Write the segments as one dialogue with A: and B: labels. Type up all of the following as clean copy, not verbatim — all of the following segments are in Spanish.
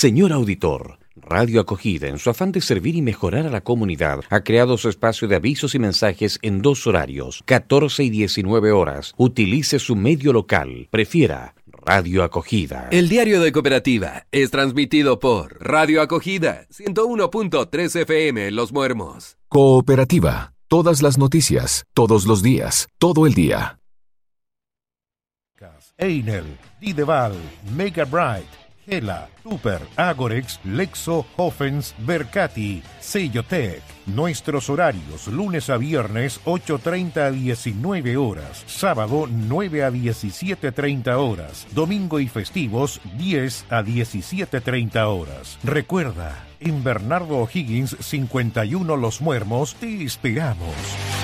A: Señor auditor, Radio Acogida, en su afán de servir y mejorar a la comunidad, ha creado su espacio de avisos y mensajes en 2 horarios, 14 y 19 horas. Utilice su medio local. Prefiera Radio Acogida.
B: El diario de Cooperativa es transmitido por Radio Acogida, 101.3 FM en Los Muermos.
C: Cooperativa. Todas las noticias, todos los días, todo el día.
D: Einer, Dideval, Mega Bright, Gela, Tupper, Agorex, Lexo, Hoffens, Bercati, Sellotec. Nuestros horarios, lunes a viernes, 8:30 a 19 horas. Sábado, 9 a 17:30 horas. Domingo y festivos, 10 a 17:30 horas. Recuerda, en Bernardo O'Higgins, 51 Los Muermos, te esperamos.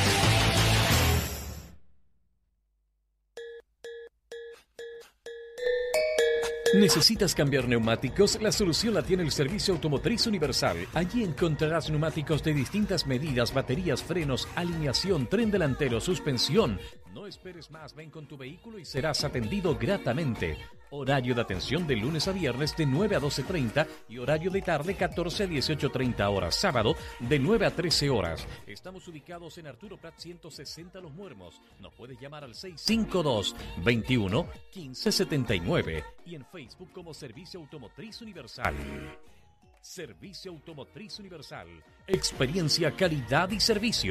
E: ¿Necesitas cambiar neumáticos? La solución la tiene el Servicio Automotriz Universal. Allí encontrarás neumáticos de distintas medidas, baterías, frenos, alineación, tren delantero, suspensión. No esperes más, ven con tu vehículo y serás atendido gratamente. Horario de atención de lunes a viernes de 9 a 12:30 y horario de tarde 14 a 18:30 horas. Sábado de 9 a 13 horas. Estamos ubicados en Arturo Prat 160 Los Muermos. Nos puedes llamar al 652-21-1579 y en Facebook como Servicio Automotriz Universal. Servicio Automotriz Universal. Experiencia, calidad y servicio.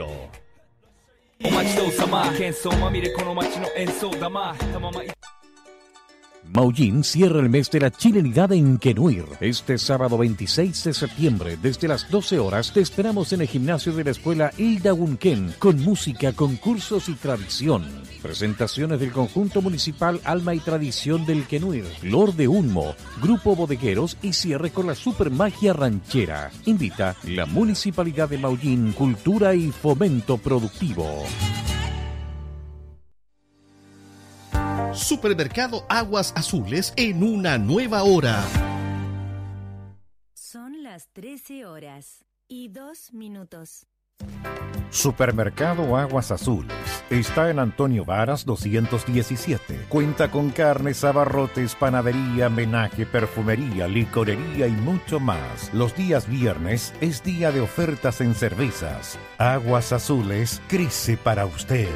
E: Maullín cierra el mes de la chilenidad en Quenuir. Este sábado 26 de septiembre, desde las 12 horas, te esperamos en el gimnasio de la escuela Hilda Wunken, con música, concursos y tradición. Presentaciones del conjunto municipal Alma y Tradición del Quenuir, Flor de Unmo, Grupo Bodegueros y cierre con la supermagia ranchera. Invita la Municipalidad de Maullín, Cultura y Fomento Productivo.
F: Supermercado Aguas Azules en una nueva hora.
G: Son las 13:02.
D: Supermercado Aguas Azules está en Antonio Varas 217. Cuenta con carnes, abarrotes, panadería, menaje, perfumería, licorería y mucho más. Los días viernes es día de ofertas en cervezas. Aguas Azules crece para usted.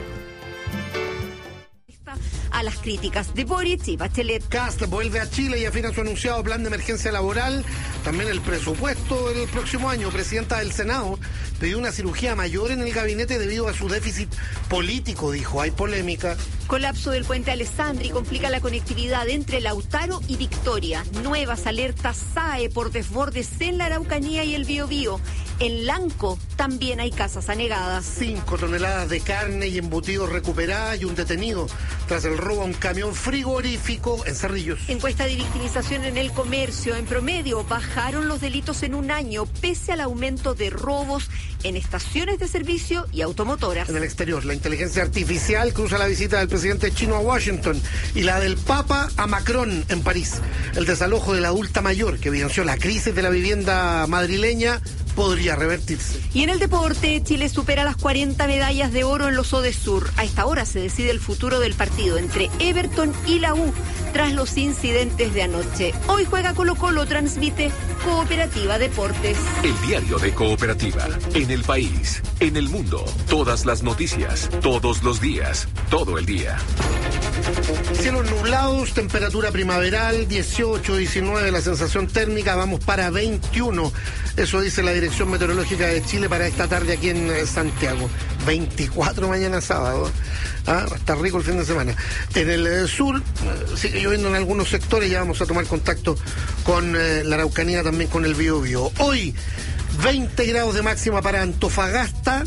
H: A las críticas de Boric y Bachelet.
I: Kast vuelve a Chile y afina su anunciado plan de emergencia laboral, también el presupuesto del próximo año. Presidenta del Senado pidió una cirugía mayor en el gabinete debido a su déficit político, dijo. Hay polémica.
H: Colapso del puente Alessandri complica la conectividad entre Lautaro y Victoria. Nuevas alertas SAE por desbordes en la Araucanía y el Biobío. En Lanco también hay casas anegadas.
I: 5 toneladas de carne y embutidos recuperadas y un detenido tras el robo a un camión frigorífico en Cerrillos.
H: Encuesta de victimización en el comercio. En promedio bajaron los delitos en un año pese al aumento de robos en estaciones de servicio y automotoras.
I: En el exterior, la inteligencia artificial cruza la visita del presidente chino a Washington y la del Papa a Macron en París. El desalojo de la adulta mayor que evidenció la crisis de la vivienda madrileña podría revertirse.
H: Y en el deporte, Chile supera las 40 medallas de oro en los ODESUR. A esta hora se decide el futuro del partido entre Everton y la U tras los incidentes de anoche. Hoy juega Colo-Colo, transmite Cooperativa Deportes.
J: El diario de Cooperativa. En el país, en el mundo. Todas las noticias, todos los días, todo el día.
I: Cielos nublados, temperatura primaveral, 18, 19 la sensación térmica, vamos para 21. Eso dice la Dirección Meteorológica de Chile para esta tarde aquí en Santiago. 24 mañana sábado. Va a estar rico el fin de semana. En el sur sigue lloviendo en algunos sectores, ya vamos a tomar contacto con la Araucanía, también con el Biobío. Hoy, 20 grados de máxima para Antofagasta,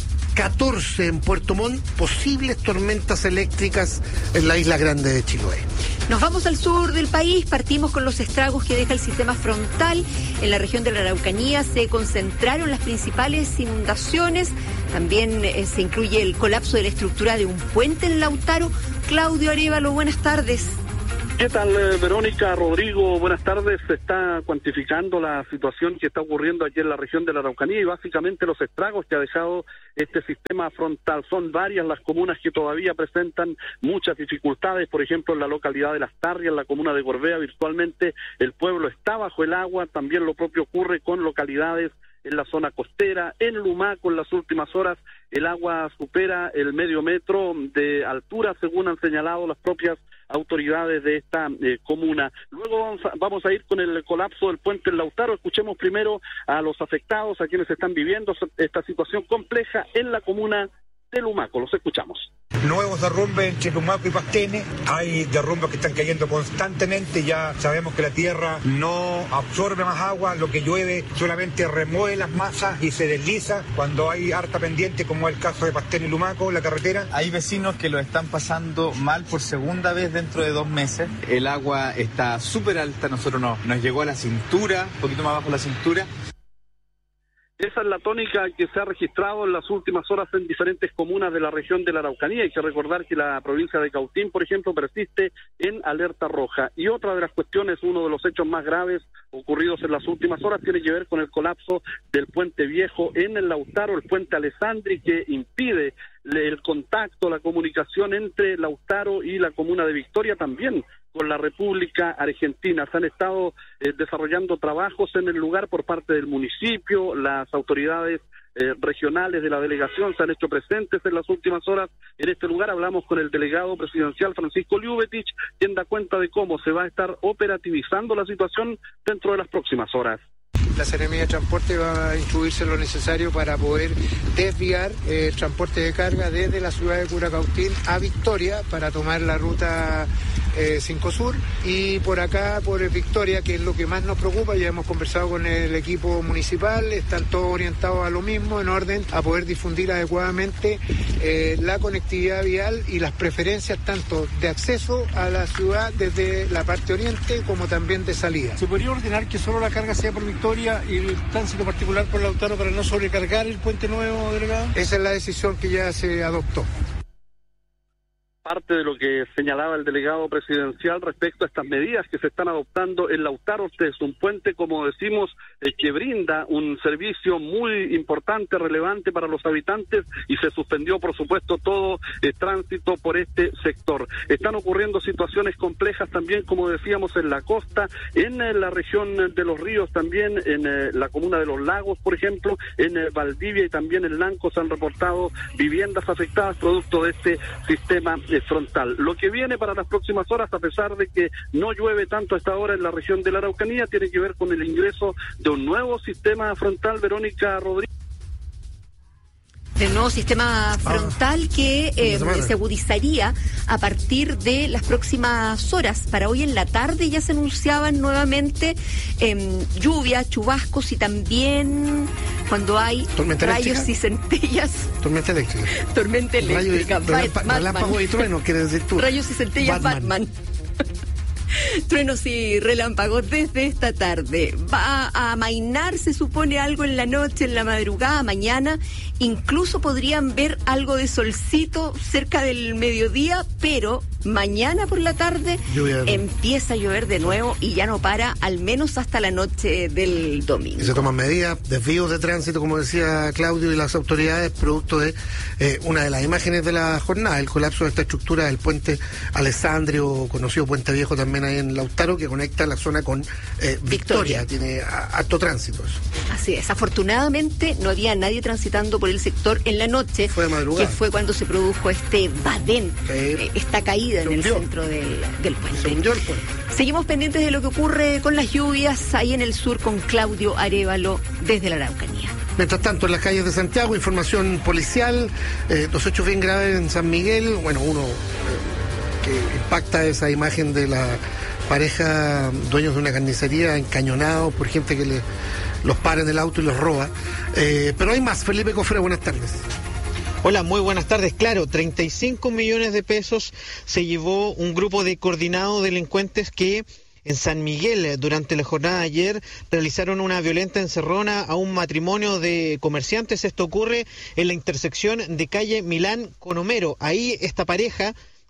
I: 14 en Puerto Montt, posibles tormentas eléctricas en la isla grande de Chiloé.
H: Nos vamos al sur del país, partimos con los estragos que deja el sistema frontal. En la región de la Araucanía se concentraron las principales inundaciones, también se incluye el colapso de la estructura de un puente en Lautaro. Claudio Arévalo, buenas tardes.
G: ¿Qué tal, Verónica, Rodrigo? Buenas tardes. Se está cuantificando la situación que está ocurriendo aquí en la región de la Araucanía y básicamente los estragos que ha dejado este sistema frontal. Son varias las comunas que todavía presentan muchas dificultades. Por ejemplo, en la localidad de Las Tarrias, en la comuna de Gorbea, virtualmente el pueblo está bajo el agua. También lo propio ocurre con localidades en la zona costera. En Lumaco, en las últimas horas, el agua supera el medio metro de altura, según han señalado las propias autoridades de esta comuna. Luego vamos a ir con el colapso del puente en Lautaro. Escuchemos primero a los afectados, a quienes están viviendo esta situación compleja en la comuna de Lumaco. Los escuchamos.
K: Nuevos derrumbes entre Lumaco y Pastene. Hay derrumbes que están cayendo constantemente. Ya sabemos que la tierra no absorbe más agua. Lo que llueve solamente remueve las masas y se desliza cuando hay harta pendiente, como es el caso de Pastene y Lumaco, la carretera.
L: Hay vecinos que lo están pasando mal por segunda vez dentro de 2 meses. El agua está súper alta. Nosotros nos llegó a la cintura, un poquito más abajo de la cintura.
G: Esa es la tónica que se ha registrado en las últimas horas en diferentes comunas de la región de la Araucanía. Hay que recordar que la provincia de Cautín, por ejemplo, persiste en alerta roja. Y otra de las cuestiones, uno de los hechos más graves ocurridos en las últimas horas, tiene que ver con el colapso del puente viejo en el Lautaro, el puente Alessandri, que impide el contacto, la comunicación entre Lautaro y la comuna de Victoria, también con la República Argentina. Se han estado desarrollando trabajos en el lugar por parte del municipio. Las autoridades regionales de la delegación se han hecho presentes en las últimas horas en este lugar. Hablamos con el delegado presidencial Francisco Liubetich, quien da cuenta de cómo se va a estar operativizando la situación dentro de las próximas horas.
M: La Seremía de Transporte va a incluirse lo necesario para poder desviar el transporte de carga desde la ciudad de Curacautín a Victoria para tomar la ruta 5 Sur, y por acá, por Victoria, que es lo que más nos preocupa. Ya hemos conversado con el equipo municipal, están todos orientados a lo mismo, en orden a poder difundir adecuadamente la conectividad vial y las preferencias tanto de acceso a la ciudad desde la parte oriente como también de salida.
N: ¿Se podría ordenar que solo la carga sea por Victoria y el tránsito particular por Lautaro para no sobrecargar el puente nuevo, delegado?
M: Esa es la decisión que ya se adoptó.
G: Parte de lo que señalaba el delegado presidencial respecto a estas medidas que se están adoptando en Lautaro. Es un puente, como decimos, que brinda un servicio muy importante, relevante para los habitantes, y se suspendió, por supuesto, todo tránsito por este sector. Están ocurriendo situaciones complejas también, como decíamos, en la costa, en la región de los ríos, también en la comuna de Los Lagos, por ejemplo, en Valdivia y también en Lanco se han reportado viviendas afectadas producto de este sistema frontal. Lo que viene para las próximas horas, a pesar de que no llueve tanto a esta hora en la región de la Araucanía, tiene que ver con el ingreso de un nuevo sistema frontal. Verónica, Rodríguez.
H: El nuevo sistema frontal que se agudizaría a partir de las próximas horas. Para hoy en la tarde ya se anunciaban nuevamente lluvia, chubascos y también cuando hay rayos y centellas.
I: Tormenta eléctrica.
H: Tormenta eléctrica.
I: Relámpago y trueno, quieres decir tú.
H: Rayos y centellas, Batman. Truenos y relámpagos desde esta tarde. Va a amainar, se supone, algo en la noche, en la madrugada, mañana. Incluso podrían ver algo de solcito cerca del mediodía, pero mañana por la tarde empieza a llover de nuevo y ya no para, al menos hasta la noche del domingo.
I: Y se toman medidas, desvíos de tránsito, como decía Claudio y las autoridades, producto de una de las imágenes de la jornada, el colapso de esta estructura del puente Alessandri, o conocido Puente Viejo también ahí en Lautaro, que conecta la zona con Victoria. Tiene alto tránsito eso.
H: Así es, afortunadamente no había nadie transitando por el sector en la noche,
I: fue de madrugada,
H: que fue cuando se produjo este badén, esta caída en el centro del puente.
I: Se hundió el puente.
H: Seguimos pendientes de lo que ocurre con las lluvias ahí en el sur con Claudio Arévalo desde la Araucanía.
I: Mientras tanto, en las calles de Santiago, información policial, 2 hechos bien graves en San Miguel. Bueno, uno que impacta esa imagen de la pareja dueños de una carnicería encañonados por gente que los para en el auto y los roba. Pero hay más. Felipe Cofre, buenas tardes.
O: Hola, muy buenas tardes. Claro, 35 millones de pesos se llevó un grupo de coordinados delincuentes que en San Miguel, durante la jornada de ayer, realizaron una violenta encerrona a un matrimonio de comerciantes. Esto ocurre en la intersección de calle Milán con Homero. Ahí esta pareja,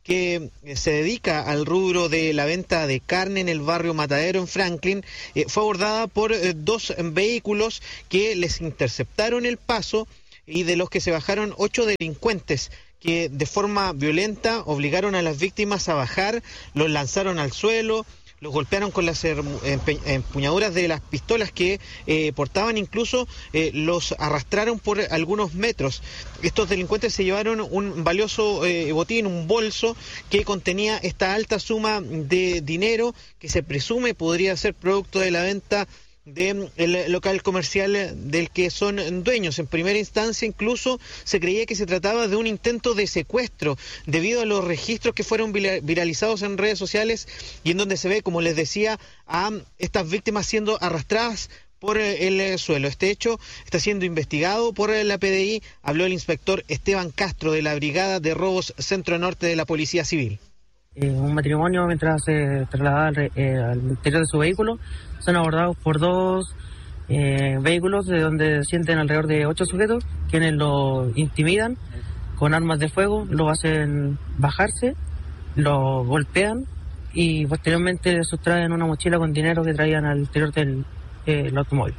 O: que se dedica al rubro de la venta de carne en el barrio Matadero en Franklin, fue abordada por dos vehículos que les interceptaron el paso y de los que se bajaron 8 delincuentes que de forma violenta obligaron a las víctimas a bajar, los lanzaron al suelo, los golpearon con las empuñaduras de las pistolas que portaban, incluso los arrastraron por algunos metros. Estos delincuentes se llevaron un valioso botín, un bolso que contenía esta alta suma de dinero que se presume podría ser producto de la venta del local comercial del que son dueños. En primera instancia incluso se creía que se trataba de un intento de secuestro debido a los registros que fueron viralizados en redes sociales y en donde se ve, como les decía, a estas víctimas siendo arrastradas por el suelo. Este hecho está siendo investigado por la PDI. Habló el inspector Esteban Castro de la Brigada de Robos Centro Norte de la Policía Civil.
P: Un matrimonio, mientras se trasladaba al interior de su vehículo, son abordados por dos vehículos de donde sienten alrededor de 8 sujetos, quienes lo intimidan con armas de fuego, lo hacen bajarse, lo golpean y posteriormente sustraen una mochila con dinero que traían al interior del automóvil.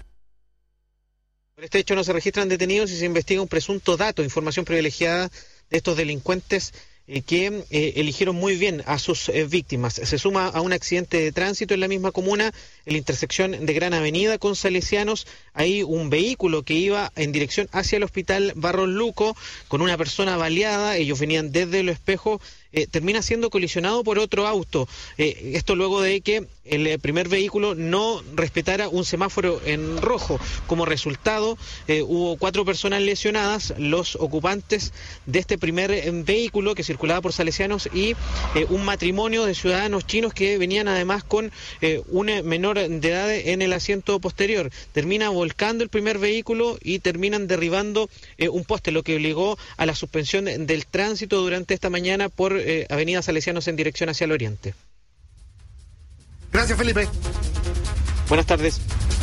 O: Por este hecho no se registran detenidos y se investiga un presunto dato, información privilegiada de estos delincuentes que eligieron muy bien a sus víctimas. Se suma a un accidente de tránsito en la misma comuna, en la intersección de Gran Avenida con Salesianos. Hay un vehículo que iba en dirección hacia el hospital Barros Luco con una persona baleada. Ellos venían desde Lo Espejo, termina siendo colisionado por otro auto. Esto luego de que el primer vehículo no respetara un semáforo en rojo. Como resultado, hubo 4 personas lesionadas, los ocupantes de este primer vehículo que circulaba por Salesianos y un matrimonio de ciudadanos chinos que venían además con un menor de edad en el asiento posterior. Termina volcando el primer vehículo y terminan derribando un poste, lo que obligó a la suspensión del tránsito durante esta mañana por Avenida Salesianos en dirección hacia el oriente.
I: Gracias, Felipe.
O: Buenas tardes.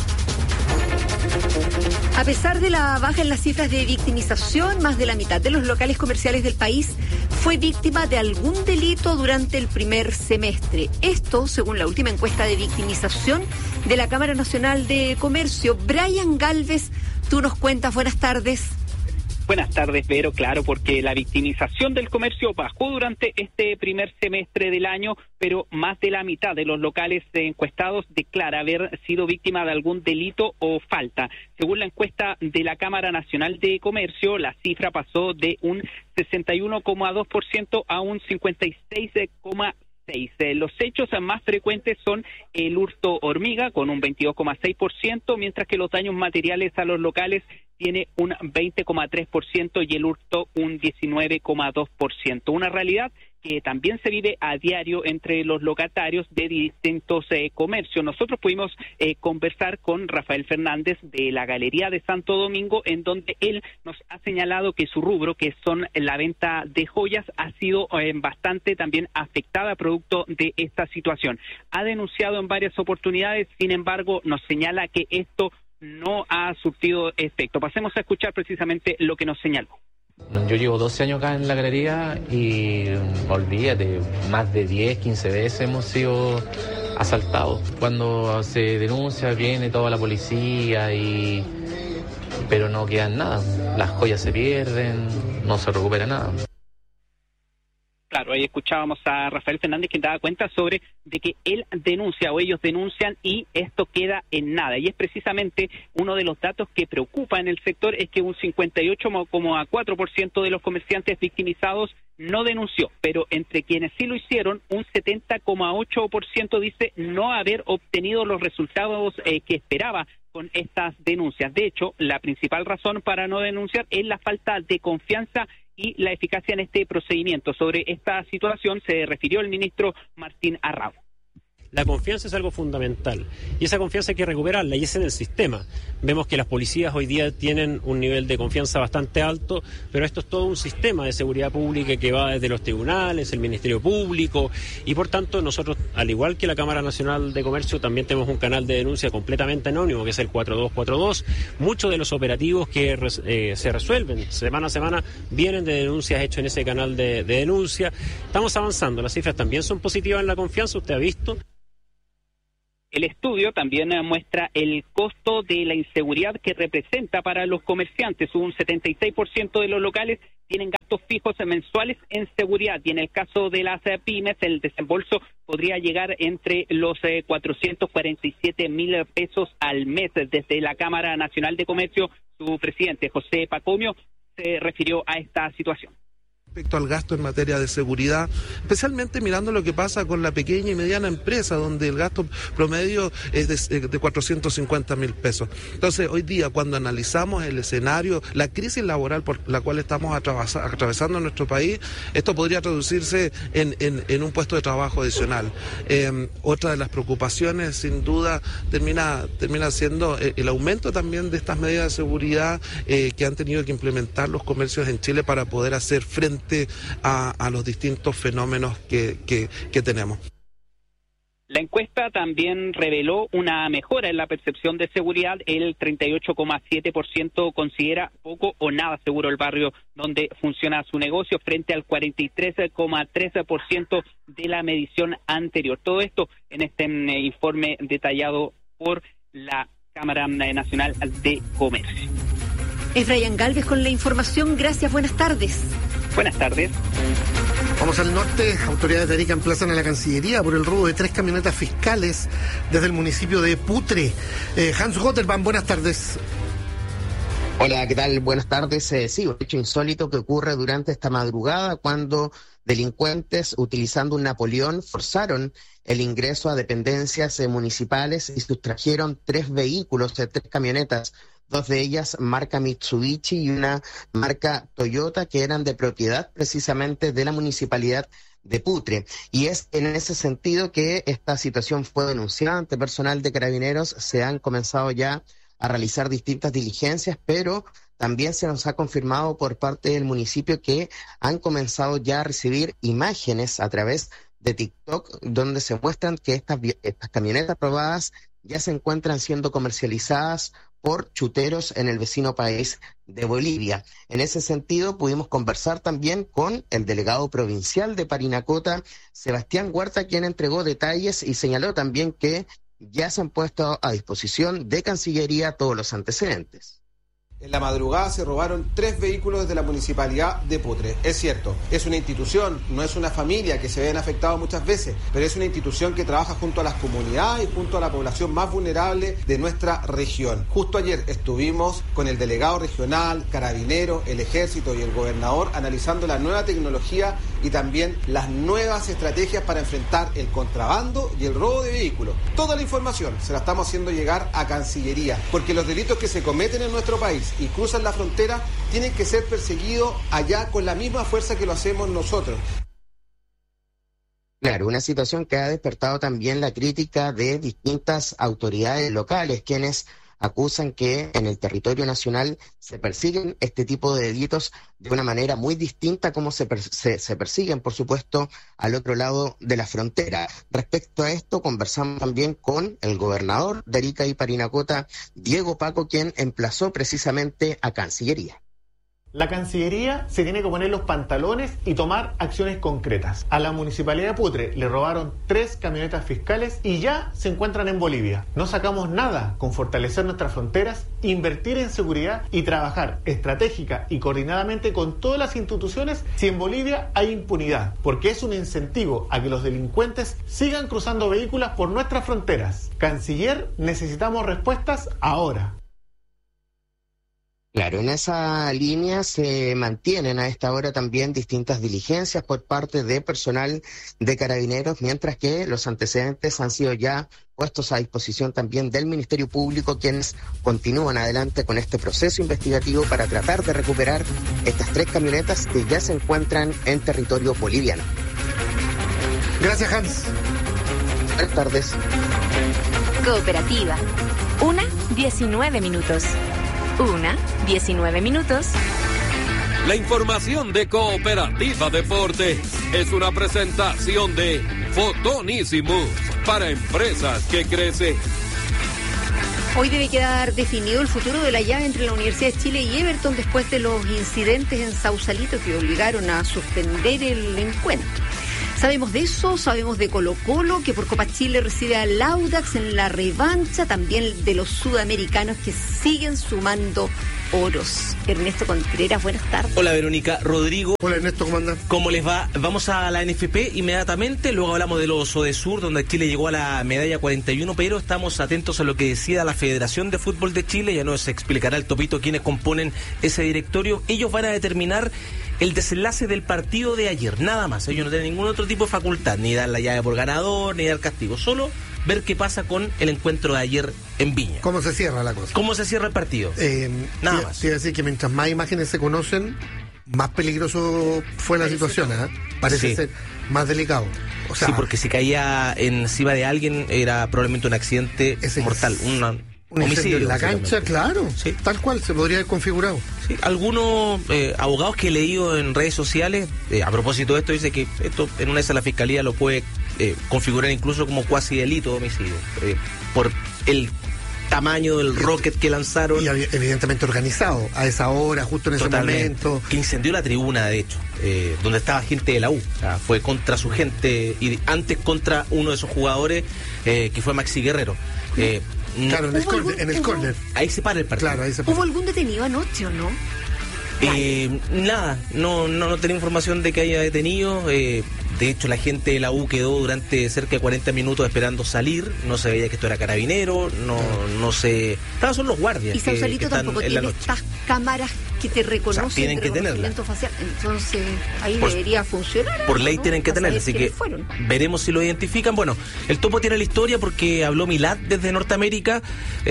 H: A pesar de la baja en las cifras de victimización, más de la mitad de los locales comerciales del país fue víctima de algún delito durante el primer semestre. Esto, según la última encuesta de victimización de la Cámara Nacional de Comercio. Brian Galvez, tú nos cuentas. Buenas tardes.
Q: Buenas tardes, Vero. Claro, porque la victimización del comercio bajó durante este primer semestre del año, pero más de la mitad de los locales encuestados declara haber sido víctima de algún delito o falta. Según la encuesta de la Cámara Nacional de Comercio, la cifra pasó de un 61,2% a un 56,6%. Los hechos más frecuentes son el hurto hormiga con un 22,6%, mientras que los daños materiales a los locales tiene un 20,3% y el hurto un 19,2%. Una realidad que también se vive a diario entre los locatarios de distintos comercios. Nosotros pudimos conversar con Rafael Fernández de la Galería de Santo Domingo, en donde él nos ha señalado que su rubro, que son la venta de joyas, ha sido bastante también afectada producto de esta situación. Ha denunciado en varias oportunidades, sin embargo, nos señala que esto no ha surtido efecto. Pasemos a escuchar precisamente lo que nos señaló.
R: Yo llevo 12 años acá en la galería y olvídate, más de 10, 15 veces hemos sido asaltados. Cuando se denuncia viene toda la policía pero no queda nada. Las joyas se pierden, no se recupera nada.
Q: Claro, ahí escuchábamos a Rafael Fernández, quien daba cuenta sobre de que él denuncia o ellos denuncian y esto queda en nada. Y es precisamente uno de los datos que preocupa en el sector, es que un 58,4% de los comerciantes victimizados no denunció, pero entre quienes sí lo hicieron, un 70,8% dice no haber obtenido los resultados que esperaba con estas denuncias. De hecho, la principal razón para no denunciar es la falta de confianza y la eficacia en este procedimiento. Sobre esta situación se refirió el ministro Martín Arrau.
S: La confianza es algo fundamental y esa confianza hay que recuperarla y es en el sistema. Vemos que las policías hoy día tienen un nivel de confianza bastante alto, pero esto es todo un sistema de seguridad pública que va desde los tribunales, el Ministerio Público y por tanto nosotros, al igual que la Cámara Nacional de Comercio, también tenemos un canal de denuncia completamente anónimo que es el 4242. Muchos de los operativos que se resuelven semana a semana vienen de denuncias hechas en ese canal de denuncia. Estamos avanzando, las cifras también son positivas en la confianza, usted ha visto.
Q: El estudio también muestra el costo de la inseguridad que representa para los comerciantes. Un 76% de los locales tienen gastos fijos mensuales en seguridad y en el caso de las pymes el desembolso podría llegar entre los 447.000 pesos al mes. Desde la Cámara Nacional de Comercio, su presidente José Pacomio se refirió a esta situación.
T: Respecto al gasto en materia de seguridad, especialmente mirando lo que pasa con la pequeña y mediana empresa, donde el gasto promedio es de 450.000 pesos. Entonces, hoy día, cuando analizamos el escenario, la crisis laboral por la cual estamos atravesando en nuestro país, esto podría traducirse en un puesto de trabajo adicional. Otra de las preocupaciones, sin duda, termina siendo el aumento también de estas medidas de seguridad que han tenido que implementar los comercios en Chile para poder hacer frente a los distintos fenómenos que tenemos.
Q: La encuesta también reveló una mejora en la percepción de seguridad. El 38,7% considera poco o nada seguro el barrio donde funciona su negocio, frente al 43,13% de la medición anterior. Todo esto en este informe detallado por la Cámara Nacional de Comercio.
H: Efraín Galvez con la información. Gracias, buenas tardes.
Q: Buenas tardes.
I: Vamos al norte. Autoridades de Arica emplazan a la Cancillería por el robo de 3 camionetas fiscales desde el municipio de Putre. Hans Gotterman, buenas tardes.
U: Hola, ¿qué tal? Buenas tardes. Sí, un hecho insólito que ocurre durante esta madrugada cuando delincuentes, utilizando un Napoleón, forzaron el ingreso a dependencias municipales y sustrajeron 3 vehículos, 3 camionetas, 2 de ellas marca Mitsubishi y una marca Toyota, que eran de propiedad precisamente de la municipalidad de Putre. Y es en ese sentido que esta situación fue denunciada ante personal de Carabineros. Se han comenzado ya a realizar distintas diligencias, pero también se nos ha confirmado por parte del municipio que han comenzado ya a recibir imágenes a través de TikTok donde se muestran que estas camionetas robadas ya se encuentran siendo comercializadas por chuteros en el vecino país de Bolivia. En ese sentido, pudimos conversar también con el delegado provincial de Parinacota, Sebastián Huerta, quien entregó detalles y señaló también que ya se han puesto a disposición de Cancillería todos los antecedentes.
V: En la madrugada se robaron 3 vehículos de la municipalidad de Putre. Es cierto, es una institución, no es una familia que se ven afectados muchas veces, pero es una institución que trabaja junto a las comunidades y junto a la población más vulnerable de nuestra región. Justo ayer estuvimos con el delegado regional, Carabineros, el Ejército y el gobernador analizando la nueva tecnología y también las nuevas estrategias para enfrentar el contrabando y el robo de vehículos. Toda la información se la estamos haciendo llegar a Cancillería, porque los delitos que se cometen en nuestro país y cruzan la frontera tienen que ser perseguidos allá con la misma fuerza que lo hacemos nosotros.
U: Claro, una situación que ha despertado también la crítica de distintas autoridades locales, quienes acusan que en el territorio nacional se persiguen este tipo de delitos de una manera muy distinta a como se persiguen, por supuesto, al otro lado de la frontera. Respecto a esto, conversamos también con el gobernador de Arica y Parinacota, Diego Paco, quien emplazó precisamente a Cancillería.
W: La Cancillería se tiene que poner los pantalones y tomar acciones concretas. A la Municipalidad de Putre le robaron 3 camionetas fiscales y ya se encuentran en Bolivia. No sacamos nada con fortalecer nuestras fronteras, invertir en seguridad y trabajar estratégica y coordinadamente con todas las instituciones si en Bolivia hay impunidad, porque es un incentivo a que los delincuentes sigan cruzando vehículos por nuestras fronteras. Canciller, necesitamos respuestas ahora.
U: Claro, en esa línea se mantienen a esta hora también distintas diligencias por parte de personal de Carabineros, mientras que los antecedentes han sido ya puestos a disposición también del Ministerio Público, quienes continúan adelante con este proceso investigativo para tratar de recuperar estas 3 camionetas que ya se encuentran en territorio boliviano.
I: Gracias, Hans.
U: Buenas tardes.
A: Cooperativa. 1:19 minutos. 1:19 minutos.
B: La información de Cooperativa Deporte es una presentación de Fotonísimo para empresas que crecen.
H: Hoy debe quedar definido el futuro de la llave entre la Universidad de Chile y Everton después de los incidentes en Sausalito que obligaron a suspender el encuentro. Sabemos de eso, sabemos de Colo-Colo, que por Copa Chile recibe al Audax en la revancha, también de los sudamericanos que siguen sumando oros. Ernesto Contreras, buenas tardes.
C: Hola Verónica, Rodrigo.
I: Hola Ernesto, ¿cómo andan?
C: ¿Cómo les va? Vamos a la NFP inmediatamente, luego hablamos de los Odesur, donde Chile llegó a la medalla 41, pero estamos atentos a lo que decida la Federación de Fútbol de Chile, ya nos explicará el Topito quiénes componen ese directorio. Ellos van a determinar el desenlace del partido de ayer, nada más. Ellos no tienen ningún otro tipo de facultad, ni dar la llave por ganador, ni dar castigo, solo ver qué pasa con el encuentro de ayer en Viña.
I: ¿Cómo se cierra la cosa?
C: ¿Cómo se cierra el partido? Nada más.
I: Te iba a decir que mientras más imágenes se conocen, más peligroso fue la situación, ¿eh? Parece ser más delicado. O sea,
C: sí, porque si caía encima de alguien era probablemente un accidente mortal, un homicidio
I: en la cancha, claro,
C: sí,
I: tal cual se podría haber configurado.
C: Sí, algunos abogados que he leído en redes sociales a propósito de esto dice que esto en una vez la fiscalía lo puede configurar incluso como cuasi delito de homicidio por el tamaño del rocket que lanzaron.
I: Y evidentemente organizado, a esa hora, justo en ese momento.
C: Que incendió la tribuna, de hecho, donde estaba gente de la U. O sea, fue contra su gente y antes contra uno de esos jugadores que fue Maxi Guerrero.
I: Claro, en el córner.
C: Ahí se para el partido.
I: Claro, ahí se para.
H: ¿Hubo algún detenido anoche o no?
C: Nada, no tenía información de que haya detenido. De hecho, la gente de la U quedó durante cerca de 40 minutos esperando salir. No se veía que esto era carabinero, no se... Estaban son los guardias.
H: Y Sausalito tampoco tiene estas cámaras que te reconocen,
C: o sea, tienen que tenerla.
H: Facial. Entonces, ahí debería funcionar.
C: Por ley, ¿no? Tienen que tenerla, así que veremos si lo identifican. Bueno, el Topo tiene la historia porque habló Milad desde Norteamérica.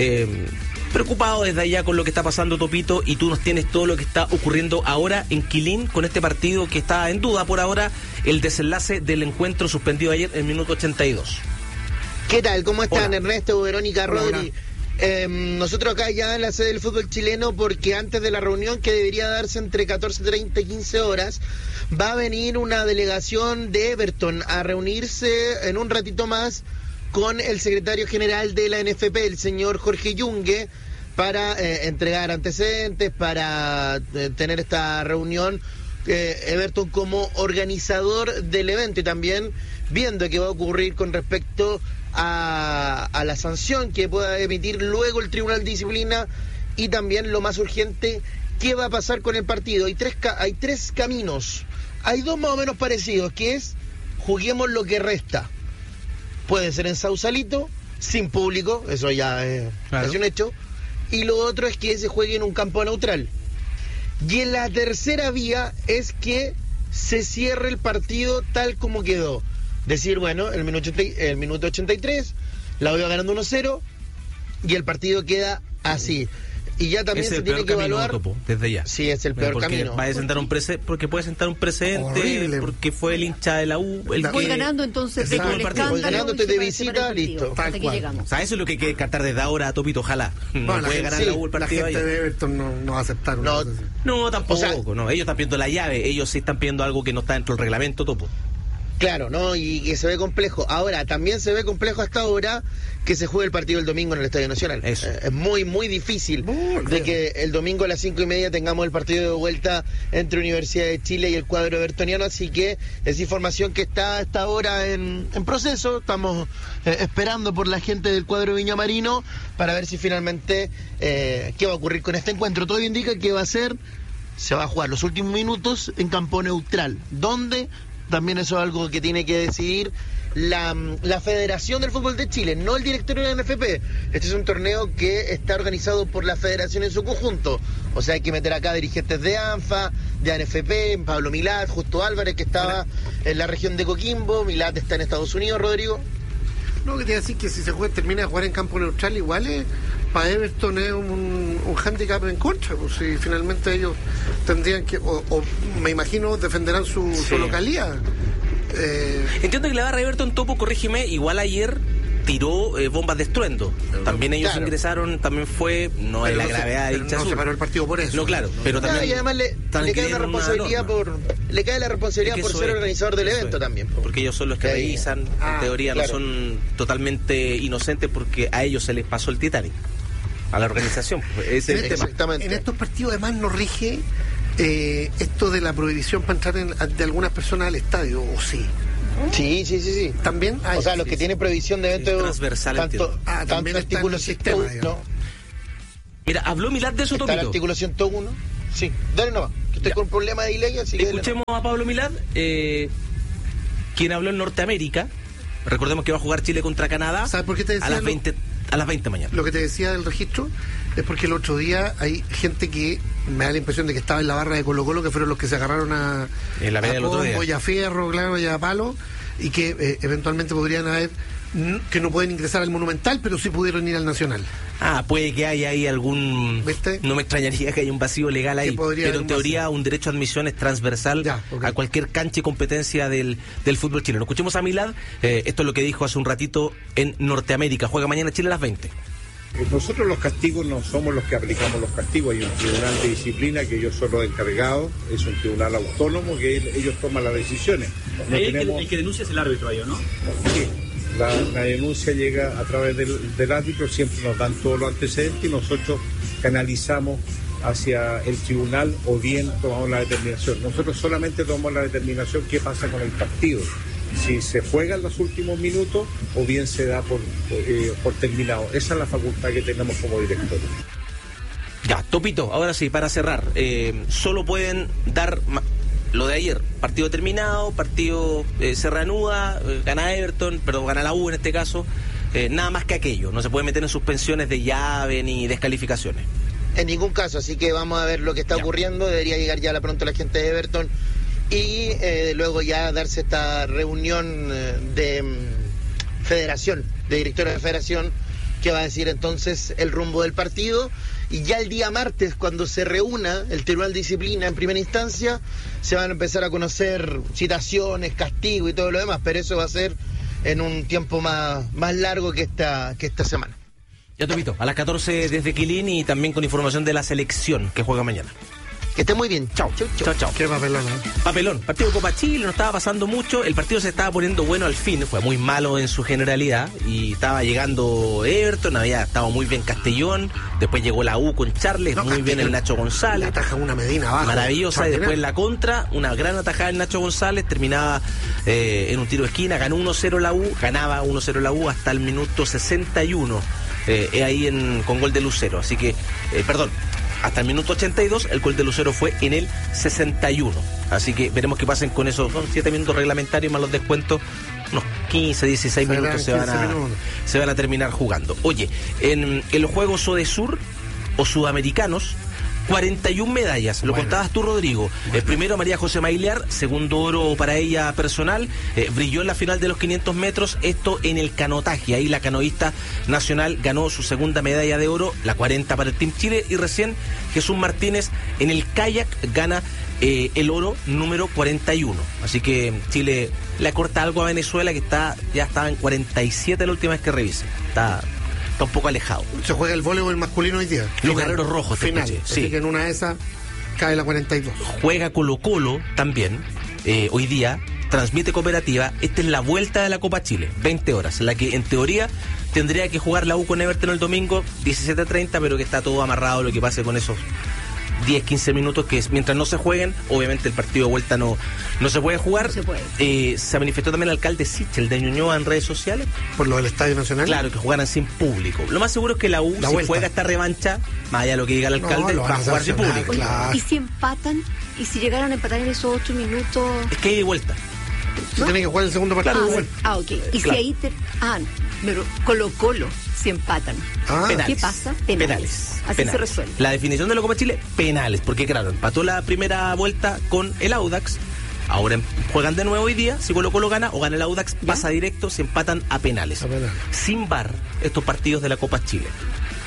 C: Preocupado desde allá con lo que está pasando, Topito, y tú nos tienes todo lo que está ocurriendo ahora en Quilín con este partido que está en duda por ahora, el desenlace del encuentro suspendido ayer en minuto 82.
X: ¿Qué tal? ¿Cómo están?
C: Hola.
X: Ernesto, Verónica, Rodri. Nosotros acá ya en la sede del fútbol chileno, porque antes de la reunión que debería darse entre 14:30 y 15 horas, va a venir una delegación de Everton a reunirse en un ratito más con el secretario general de la NFP, el señor Jorge Yungue, para entregar antecedentes, para tener esta reunión, Everton como organizador del evento y también viendo qué va a ocurrir con respecto a la sanción que pueda emitir luego el Tribunal de Disciplina y también lo más urgente, qué va a pasar con el partido. Hay tres caminos, hay dos más o menos parecidos, que es juguemos lo que resta. Puede ser en Sausalito, sin público, eso ya es un hecho. Y lo otro es que se juegue en un campo neutral. Y en la tercera vía es que se cierre el partido tal como quedó. Decir, bueno, el minuto 83, la iba ganando 1-0 y el partido queda así. Y ya también se tiene que evaluar.
C: Topo, desde ya.
X: Sí, es el peor camino.
C: Va a sentar porque puede sentar un precedente. Horrible. Porque fue el hincha de la U.
H: Voy ganando entonces.
X: Voy ganando, estoy de visita, listo.
H: Hasta aquí llegamos.
C: O sea, eso es lo que hay que descartar desde ahora, Topito, ojalá.
I: No
C: puede ganar la U el partido.
I: La gente de Everton no va a aceptar.
C: No, tampoco. O sea, no, ellos están pidiendo la llave. Ellos sí están pidiendo algo que no está dentro del reglamento, Topo.
X: Claro, ¿no? Y que se ve complejo. Ahora, también se ve complejo hasta ahora que se juegue el partido el domingo en el Estadio Nacional. Es muy, muy difícil de que el domingo a las 5:30 tengamos el partido de vuelta entre Universidad de Chile y el cuadro evertoniano, así que es información que está hasta ahora en proceso. Estamos esperando por la gente del cuadro Viña Marino para ver si finalmente qué va a ocurrir con este encuentro. Todo indica que se va a jugar los últimos minutos en campo neutral, donde también eso es algo que tiene que decidir la Federación del Fútbol de Chile, no el directorio de la NFP. Este es un torneo que está organizado por la Federación en su conjunto. O sea, hay que meter acá dirigentes de ANFA, de ANFP, Pablo Milad, Justo Álvarez, que estaba en la región de Coquimbo. Milad está en Estados Unidos, Rodrigo.
I: No, que te iba a decir que si termina de jugar en campo neutral, igual para Everton es un hándicap en contra, pues si finalmente ellos tendrían que, o me imagino, defenderán su localidad.
C: Entiendo que la barra de Everton, Topo, corrígeme, igual ayer tiró bombas de estruendo. También ellos ingresaron, también fue, no es la gravedad de hincha
I: no se paró el partido por eso.
C: No, claro, pero también...
X: Y además le cae una responsabilidad le cae la responsabilidad por ser organizador del evento también.
C: Porque ellos son los que revisan, en teoría no son totalmente inocentes porque a ellos se les pasó el Titanic, a la organización.
X: Exactamente.
I: En estos partidos además nos rige esto de la prohibición para entrar de algunas personas al estadio, ¿o sí?
X: Sí.
I: ¿También?
X: O sea, los que tienen prohibición de evento
C: transversal,
X: tanto artículo
I: 101.
C: Mira, habló Milad de eso,
X: Topito. ¿Está el artículo 101? Sí, dale nomás, que estoy con un problema de delay, así que...
C: Escuchemos a Pablo Milad, quien habló en Norteamérica. Recordemos que va a jugar Chile contra Canadá.
I: ¿Sabes por qué te decía?
C: A las 20 mañana.
I: Lo que te decía del registro es porque el otro día hay gente que me da la impresión de que estaba en la barra de Colo-Colo, que fueron los que se agarraron
C: en la pelea del otro día,
I: y a fierro, claro, y a palo, y que eventualmente podrían haber, que no pueden ingresar al Monumental, pero sí pudieron ir al Nacional.
C: Puede que haya ahí algún...
I: ¿Viste?
C: No me extrañaría que haya un vacío legal ahí, pero en teoría un derecho a admisión es transversal a cualquier cancha y competencia del fútbol chileno. Escuchemos a Milad, esto es lo que dijo hace un ratito en Norteamérica. Juega mañana Chile a las 20.
D: Nosotros los castigos no somos los que aplicamos los castigos, hay un tribunal de disciplina que yo soy los encargados, es un tribunal autónomo que ellos toman las decisiones.
E: El que denuncia es el árbitro ahí, ¿no?
D: Sí, la denuncia llega a través del árbitro, siempre nos dan todos los antecedentes y nosotros canalizamos hacia el tribunal o bien tomamos la determinación. Nosotros solamente tomamos la determinación qué pasa con el partido. Si se juega en los últimos minutos o bien se da por terminado. Esa es la facultad que tenemos como director.
C: Ya, Topito, ahora sí, para cerrar, solo pueden dar lo de ayer, partido terminado, partido se reanuda, gana Everton, perdón, gana la U en este caso, nada más que aquello, no se puede meter en suspensiones de llave ni descalificaciones.
X: En ningún caso, así que vamos a ver lo que está ocurriendo, debería llegar ya pronto la gente de Everton y luego ya darse esta reunión de federación, de directores de federación, que va a decir entonces el rumbo del partido, y ya el día martes, cuando se reúna el Tribunal de Disciplina en primera instancia, se van a empezar a conocer citaciones, castigo y todo lo demás, pero eso va a ser en un tiempo más largo que esta semana.
C: Ya, Topito, a las 14 desde Quilín y también con información de la selección que juega mañana.
X: Que esté muy bien. Chao.
I: Qué papelón,
C: Papelón. Partido de Copa Chile, no estaba pasando mucho. El partido se estaba poniendo bueno al fin. Fue muy malo en su generalidad. Y estaba llegando Everton, había estado muy bien Castellón. Después llegó la U con Charles, muy bien el Nacho González.
I: Ataja una Medina abajo.
C: Maravillosa. Y después la contra, una gran atajada del Nacho González. Terminaba en un tiro de esquina. Ganó 1-0 la U. Ganaba 1-0 la U hasta el minuto 61. Ahí con gol de Lucero. Así que, hasta el minuto 82, el gol de Lucero fue en el 61. Así que veremos qué pasen con esos 7 minutos reglamentarios más los descuentos. Unos 15, 16 minutos se van a terminar jugando. Oye, en los Juegos Odesur o Sudamericanos, 41 medallas, lo contabas tú, Rodrigo. Primero María José Mailear, segundo oro para ella personal, brilló en la final de los 500 metros, esto en el canotaje, ahí la canoísta nacional ganó su segunda medalla de oro, la 40 para el Team Chile, y recién Jesús Martínez en el kayak gana el oro número 41, así que Chile le acorta algo a Venezuela, que ya estaba en 47 la última vez que revisé, está un poco alejado.
I: Se juega el voleibol masculino hoy día.
C: Los guerreros rojos,
I: final. Así que en una de esas cae la 42.
C: Juega Colo-Colo también, hoy día, transmite Cooperativa. Esta es la vuelta de la Copa Chile, 20 horas, la que en teoría tendría que jugar la U con Everton el domingo, 17:30, pero que está todo amarrado lo que pase con esos 10, 15 minutos, que mientras no se jueguen, obviamente el partido de vuelta no se puede jugar.
H: No se puede.
C: Se manifestó también el alcalde Sichel de Ñuñoa en redes sociales.
I: ¿Por lo del Estadio Nacional?
C: Claro, que jugaran sin público. Lo más seguro es que la U, si juega esta revancha, más allá de lo que diga el alcalde, va a jugar sin público.
H: Claro. ¿Y si empatan? ¿Y si llegaron a empatar en esos 8 minutos?
C: Es que hay de vuelta.
I: Se tiene que jugar el segundo partido.
H: Ok. Y si ahí pero Colo-Colo si empatan.
C: Penales.
H: ¿Qué pasa? Penales. Así
C: penales.
H: se resuelve.
C: La definición de la Copa Chile, penales, porque claro, empató la primera vuelta con el Audax. Ahora juegan de nuevo hoy día. Si Colo-Colo gana o gana el Audax, pasa directo, se empatan a penales. Sin VAR, estos partidos de la Copa Chile.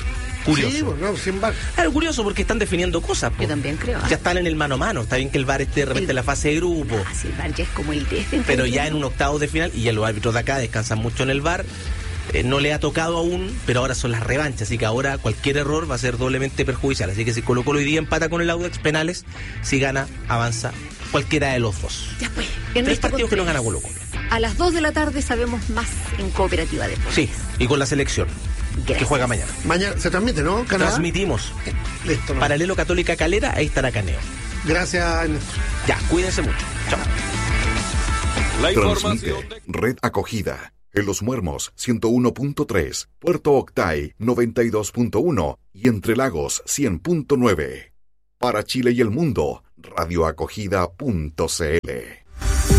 C: Curioso.
I: Sí, bueno, sin VAR.
C: Claro, curioso porque están definiendo cosas.
H: Yo también creo.
C: Ya están en el mano a mano. Está bien que el VAR esté de repente en la fase de grupo.
H: Sí, el VAR ya es como el de
C: pero ya en un octavo de final, y ya los árbitros de acá descansan mucho en el VAR. No le ha tocado aún, pero ahora son las revanchas, así que ahora cualquier error va a ser doblemente perjudicial. Así que si Colo-Colo hoy día empata con el Audax penales, si gana, avanza cualquiera de los dos.
H: Ya pues.
C: 3 partidos que no gana Colo-Colo.
H: A las 2 de la tarde sabemos más en Cooperativa Deportes.
C: Sí, y con la selección. Gracias. Que juega mañana.
I: Mañana se transmite, ¿no? ¿Canadá?
C: Transmitimos.
I: Listo. ¿No?
C: Paralelo Católica Calera, ahí estará Caneo.
I: Gracias, Néstor.
C: Ya, cuídense mucho. Chao.
B: La
F: Transmite Red Acogida. En Los Muermos 101.3, Puerto Octay 92.1 y Entre Lagos 100.9. Para Chile y el mundo, radioacogida.cl.